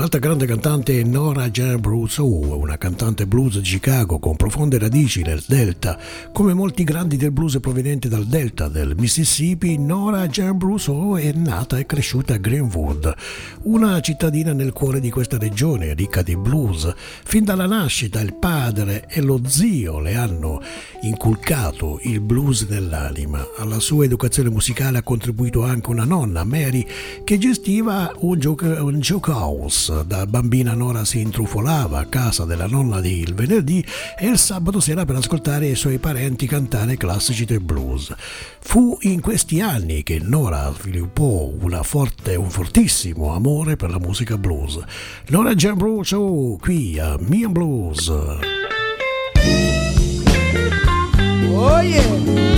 Un'altra grande cantante è Nora Jane Brousseau, una cantante blues di Chicago con profonde radici nel Delta. Come molti grandi del blues provenienti dal Delta del Mississippi, Nora Jane Brousseau è nata e cresciuta a Greenwood, una cittadina nel cuore di questa regione ricca di blues. Fin dalla nascita il padre e lo zio le hanno inculcato il blues nell'anima. Alla sua educazione musicale ha contribuito anche una nonna, Mary, che gestiva un joke house. Da bambina Nora si intrufolava a casa della nonna il venerdì e il sabato sera per ascoltare i suoi parenti cantare classici del blues. Fu in questi anni che Nora sviluppò un fortissimo amore per la musica blues. Nora Jane Brousseau qui a Me and Blues. Oh yeah!